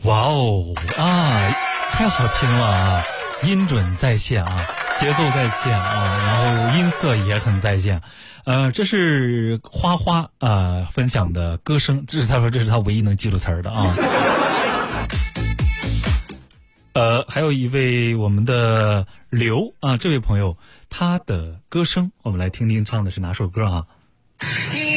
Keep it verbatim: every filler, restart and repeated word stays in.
哇哦啊，太好听了啊！音准在线啊，节奏在线啊，然后音色也很在线。呃，这是花花啊、呃、分享的歌声，这是他说这是他唯一能记住词儿的啊。呃，还有一位我们的刘啊，这位朋友他的歌声，我们来听听唱的是哪首歌啊？